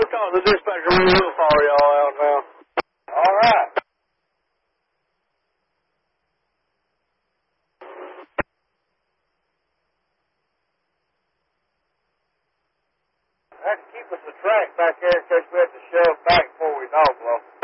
talk to the dispatcher. We'll follow y'all out now. All right. Have to keep us a track back there in case we have to shove back before we dog blow.